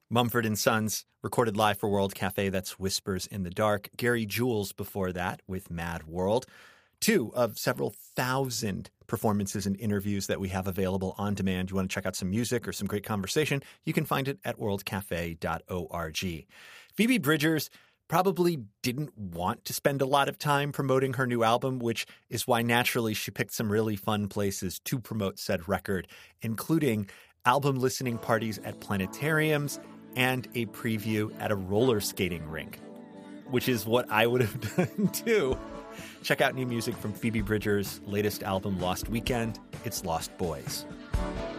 Mumford & Sons recorded live for World Cafe. That's Whispers in the Dark. Gary Jules before that with Mad World. 2 of several thousand performances and interviews that we have available on demand. You want to check out some music or some great conversation, you can find it at worldcafe.org. Phoebe Bridgers probably didn't want to spend a lot of time promoting her new album, which is why naturally she picked some really fun places to promote said record, including album listening parties at planetariums and a preview at a roller skating rink, which is what I would have done too. Check out new music from Phoebe Bridgers' latest album, Lost Weekend. It's Lost Boys.